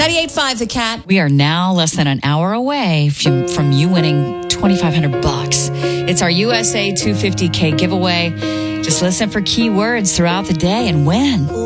98.5 The Cat. We are now less than an hour away from you winning $2,500. It's our USA 250K giveaway. Just listen for keywords throughout the day and win.